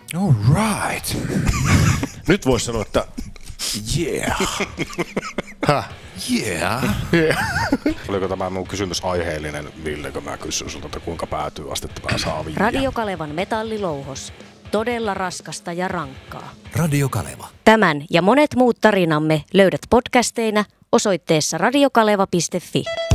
All right. Nyt voisi sanoa, että yeah. Yeah. Oliko tämä mun kysymys aiheellinen, Ville, kun mä kysyin sulta, että kuinka päätyy astetta mä saa viiä? Radio Kalevan metallilouhos. Todella raskasta ja rankkaa. Radio Kaleva. Tämän ja monet muut tarinamme löydät podcasteina osoitteessa radiokaleva.fi.